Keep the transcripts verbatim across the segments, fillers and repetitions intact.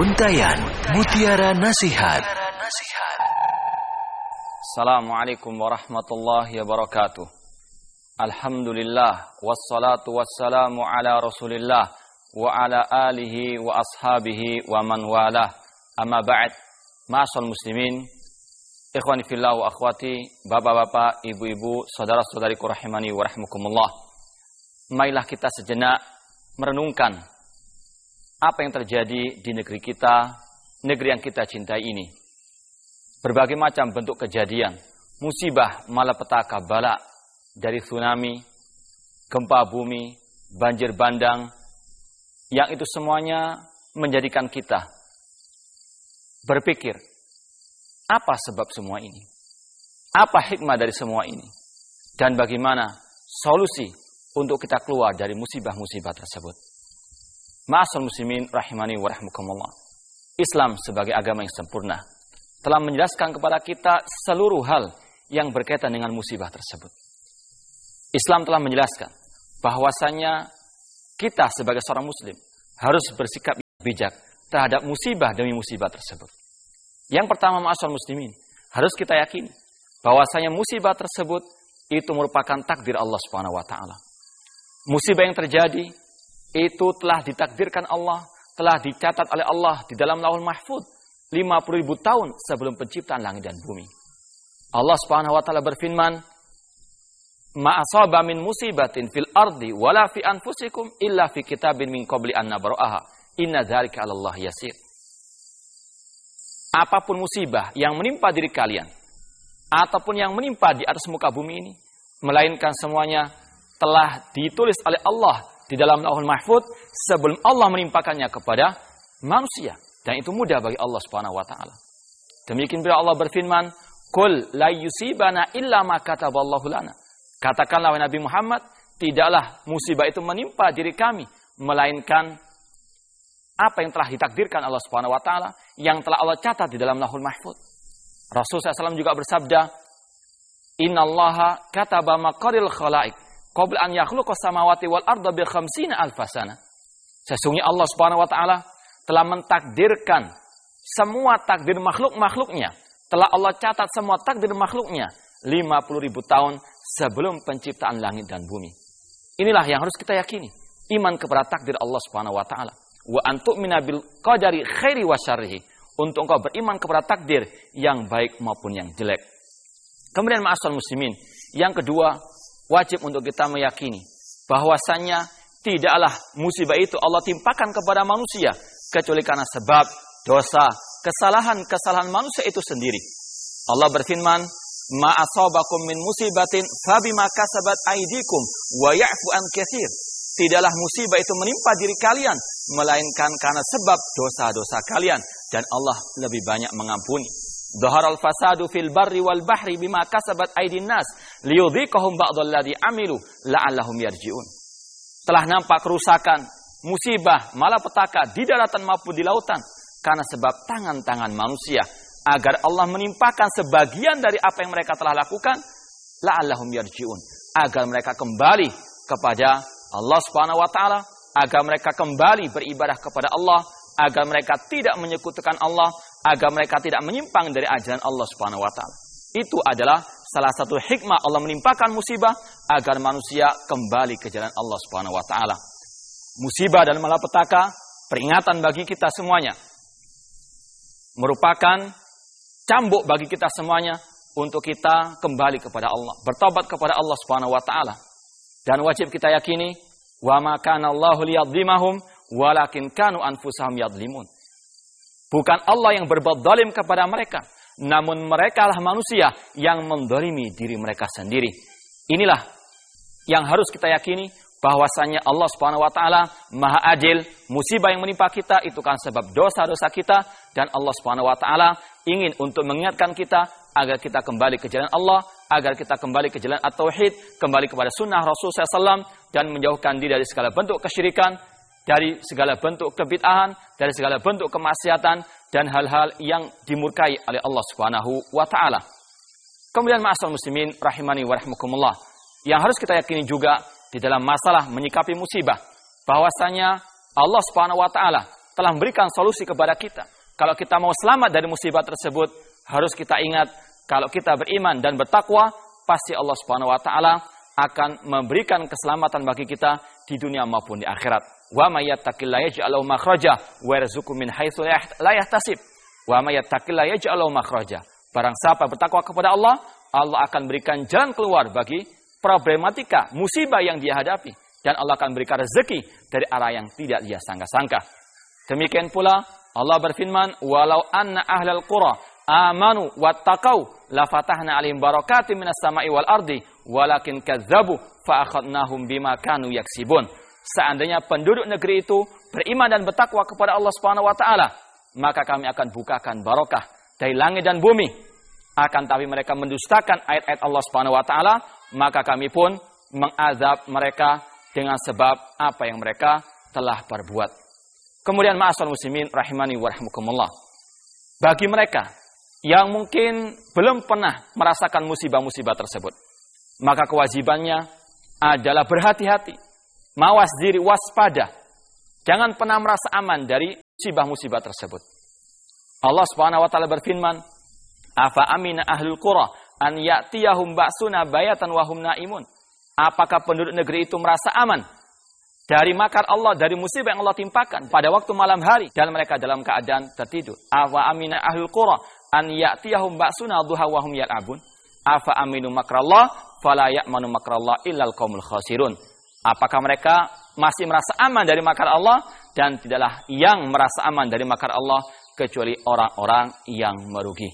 Untayan Mutiara Nasihat. Assalamualaikum warahmatullahi wabarakatuh. Alhamdulillah wassalatu wassalamu ala Rasulillah wa ala alihi wa ashabihi wa man walah. Amma ba'd. Ma'asal muslimin, ikhwani fillah wa akhwati, bapak-bapak, ibu-ibu, saudara-saudariku rahimani wa rahmukumullah. Marilah kita sejenak merenungkan apa yang terjadi di negeri kita, negeri yang kita cintai ini. Berbagai macam bentuk kejadian, musibah, malapetaka, bala, dari tsunami, gempa bumi, banjir bandang, yang itu semuanya menjadikan kita berpikir, apa sebab semua ini? Apa hikmah dari semua ini? Dan bagaimana solusi untuk kita keluar dari musibah-musibah tersebut? Ma'asal muslimin rahimani wa rahmukumullah. Islam sebagai agama yang sempurna telah menjelaskan kepada kita seluruh hal yang berkaitan dengan musibah tersebut. Islam telah menjelaskan bahwasanya kita sebagai seorang muslim harus bersikap bijak terhadap musibah demi musibah tersebut. Yang pertama, ma'asal muslimin, harus kita yakini bahwasanya musibah tersebut itu merupakan takdir Allah Subhanahu wa taala. Musibah yang terjadi itu telah ditakdirkan Allah, telah dicatat oleh Allah di dalam Lauhul Mahfuz lima puluh ribu tahun sebelum penciptaan langit dan bumi. Allah Subhanahu wa taala berfirman, "Ma asaba min musibatin fil ardi wala fi anfusikum illa fi kitabin min qabli an nabra'aha. Inna dzalika 'ala Allah yasir." Apapun musibah yang menimpa diri kalian ataupun yang menimpa di atas muka bumi ini, melainkan semuanya telah ditulis oleh Allah di dalam Lauhul Mahfuz sebelum Allah menimpakannya kepada manusia, dan itu mudah bagi Allah Subhanahu wa taala. Demikian pula Allah berfirman, "Qul la yusibana illa ma kataballahu lana." Katakanlah wahai Nabi Muhammad, tidaklah musibah itu menimpa diri kami melainkan apa yang telah ditakdirkan Allah Subhanahu wa taala, yang telah Allah catat di dalam Lauhul Mahfuz. Rasul sallallahu alaihi wasallam juga bersabda, "Innallaha kataba maqaril khalaiq qabla an yakhluqas samawati wal arda bi khamsina alfasana." Sesungguhnya Allah Subhanahu wa taala telah mentakdirkan semua takdir makhluk-makhluknya. Telah Allah catat semua takdir makhluknya lima puluh ribu tahun sebelum penciptaan langit dan bumi. Inilah yang harus kita yakini, iman kepada takdir Allah Subhanahu wa taala. Wa antu'mina bil qadari khairi wa syarrihi. Untuk engkau beriman kepada takdir yang baik maupun yang jelek. Kemudian ma'asal muslimin, yang kedua, wajib untuk kita meyakini bahwasannya tidaklah musibah itu Allah timpakan kepada manusia kecuali karena sebab dosa, kesalahan-kesalahan manusia itu sendiri. Allah berfirman, "Ma asabakum min musibatin fabima kasabat aydikum wa ya'fu an katsir." Tidaklah musibah itu menimpa diri kalian melainkan karena sebab dosa-dosa kalian, dan Allah lebih banyak mengampuni. Dhaharal fasadu fil barri wal bahri bima kasabat aydin nas liyudhiqahum ba'dalladzi amilu la'allahum yarji'un. Telah nampak kerusakan, musibah, malapetaka di daratan maupun di lautan karena sebab tangan-tangan manusia, agar Allah menimpakan sebagian dari apa yang mereka telah lakukan la'allahum yarji'un, agar mereka kembali kepada Allah Subhanahu wa taala, agar mereka kembali beribadah kepada Allah, agar mereka tidak menyekutukan Allah, agar mereka tidak menyimpang dari ajaran Allah Subhanahu wa taala. Itu adalah salah satu hikmah Allah menimpakan musibah agar manusia kembali ke jalan Allah Subhanahu wa taala. Musibah dan malapetaka peringatan bagi kita semuanya. Merupakan cambuk bagi kita semuanya untuk kita kembali kepada Allah, bertobat kepada Allah Subhanahu wa taala. Dan wajib kita yakini, wa ma kana Allahu liyadzlimahum walakin kanu anfusahum yadzlimun. Bukan Allah yang berbuat zalim kepada mereka, namun mereka lah manusia yang menzalimi diri mereka sendiri. Inilah yang harus kita yakini, bahwasanya Allah Subhanahu wa taala Maha Adil. Musibah yang menimpa kita itu kan sebab dosa-dosa kita, dan Allah Subhanahu wa taala ingin untuk mengingatkan kita agar kita kembali ke jalan Allah, agar kita kembali ke jalan at-tauhid, kembali kepada sunnah Rasul sallallahu alaihi wasallam, dan menjauhkan diri dari segala bentuk kesyirikan, dari segala bentuk kebid'ahan, dari segala bentuk kemaksiatan, dan hal-hal yang dimurkai oleh Allah Subhanahu wa taala. Kemudian ma'asal muslimin rahimani wa rahmukumullah, yang harus kita yakini juga di dalam masalah menyikapi musibah, bahwasanya Allah Subhanahu wa taala telah memberikan solusi kepada kita. Kalau kita mau selamat dari musibah tersebut, harus kita ingat, kalau kita beriman dan bertakwa, pasti Allah Subhanahu wa taala akan memberikan keselamatan bagi kita di dunia maupun di akhirat. Wa may yattaqillaha yaj'al lahu makhraja wa yarzuqhu min haitsu la yahtasib. Wa may yattaqillaha yaj'al lahu makhraja. Barang siapa bertakwa kepada Allah, Allah akan berikan jalan keluar bagi problematika, musibah yang dia hadapi, dan Allah akan berikan rezeki dari arah yang tidak dia sangka-sangka. Demikian pula Allah berfirman, "Walau anna ahlal qura amanu wattaqau la fatahna 'alaihim barakatin minas sama'i wal ardi walakin kadzdzabu fa akhadnahum bima kanu yaksibun." Seandainya penduduk negeri itu beriman dan bertakwa kepada Allah Subhanahu wa taala, maka kami akan bukakan barokah dari langit dan bumi. Akan tapi mereka mendustakan ayat-ayat Allah Subhanahu wa taala, maka kami pun mengazab mereka dengan sebab apa yang mereka telah perbuat. Kemudian ma'asyiral muslimin rahimani wa rahmukumullah. Bagi mereka yang mungkin belum pernah merasakan musibah-musibah tersebut, maka kewajibannya adalah berhati-hati, mawas diri, waspada. Jangan pernah merasa aman dari musibah-musibah tersebut. Allah Subhanahu wa taala berfirman, "Afa amina ahlul qura an ya'tiyahum ba'suna bayatan wa hum naimun." Apakah penduduk negeri itu merasa aman dari makar Allah, dari musibah yang Allah timpakan pada waktu malam hari dan mereka dalam keadaan tertidur? Afa amina ahlul qura an ya'tiyahum ba'suna duha wa hum yal'abun. Afa aminu makrallah fala ya'manu makrallah illal qaumul khasirun. Apakah mereka masih merasa aman dari makar Allah, dan tidaklah yang merasa aman dari makar Allah kecuali orang-orang yang merugi.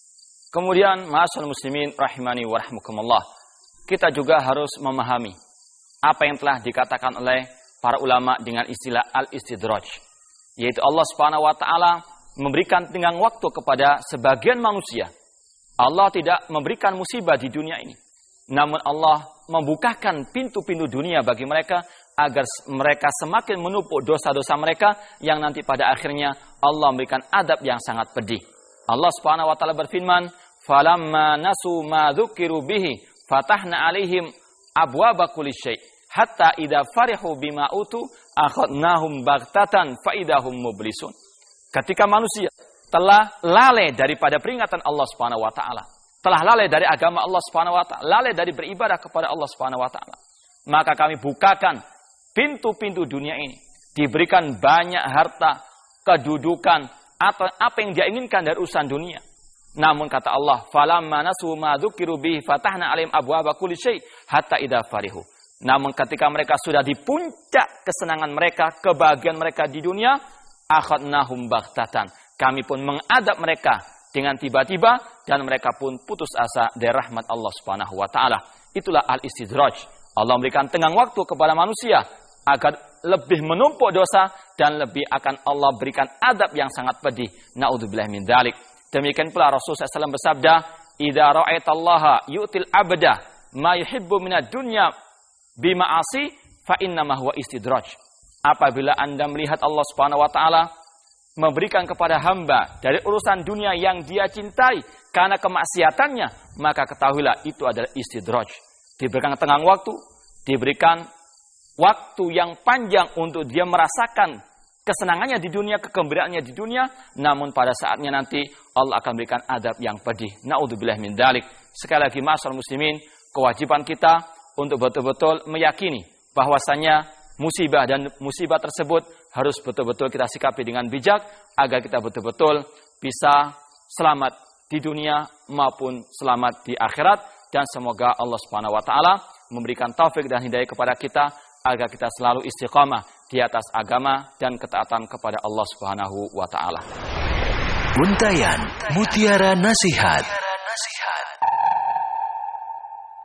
Kemudian ma'asyiral muslimin rahimani wa rahmukumullah, kita juga harus memahami apa yang telah dikatakan oleh para ulama dengan istilah al-istidraj, yaitu Allah Subhanahu wa taala memberikan tenggang waktu kepada sebagian manusia. Allah tidak memberikan musibah di dunia ini, namun Allah membukakan pintu-pintu dunia bagi mereka agar mereka semakin menumpuk dosa-dosa mereka yang nanti pada akhirnya Allah memberikan adab yang sangat pedih. Allah Subhanahu wa taala berfirman, "Falamma nasu ma dzukiru bihi fatahna 'alaihim abwaaba kulli syai' hatta idza farihu bima utu akhadnahum baghtatan fa idahum mublisun." Ketika manusia telah lalai daripada peringatan Allah Subhanahu wa taala, telah lalai dari agama Allah Subhanahu wa taala, lalai dari beribadah kepada Allah Subhanahu wa taala, maka kami bukakan pintu-pintu dunia ini, diberikan banyak harta, kedudukan, atau apa yang dia inginkan dari urusan dunia. Namun kata Allah, "Falamma nasu ma dzukiru bihi fatahna 'alaihim abwaaba kulli syai' hatta idza farihu." Namun ketika mereka sudah di puncak kesenangan mereka, kebahagiaan mereka di dunia, akhadnahum baghtatan. Kami pun mengadab mereka dengan tiba-tiba dan mereka pun putus asa dari rahmat Allah Subhanahu wa taala. Itulah al-istidraj. Allah memberikan tenggang waktu kepada manusia agar lebih menumpuk dosa dan lebih akan Allah berikan adab yang sangat pedih. Na'udzubillah min dzalik. Demikian pula Rasulullah shallallahu alaihi wasallam bersabda, "Idza ra'aitallaha yu'til abda ma yuhibbu minad dunya bima'asi fa innama huwa istidraj." Apabila Anda melihat Allah Subhanahu wa taala memberikan kepada hamba dari urusan dunia yang dia cintai karena kemaksiatannya, maka ketahuilah itu adalah istidraj. Diberikan tenggang waktu, diberikan waktu yang panjang untuk dia merasakan kesenangannya di dunia, kegembiraannya di dunia, namun pada saatnya nanti Allah akan berikan adab yang pedih. Na'udzubillah min dzalik. Sekali lagi ma'asyiral muslimin, kewajiban kita untuk betul-betul meyakini bahwasanya musibah dan musibah tersebut harus betul-betul kita sikapi dengan bijak agar kita betul-betul bisa selamat di dunia maupun selamat di akhirat. Dan semoga Allah Subhanahu wa taala memberikan taufik dan hidayah kepada kita agar kita selalu istiqamah di atas agama dan ketaatan kepada Allah Subhanahu wa taala. Untayan Mutiara Nasihat.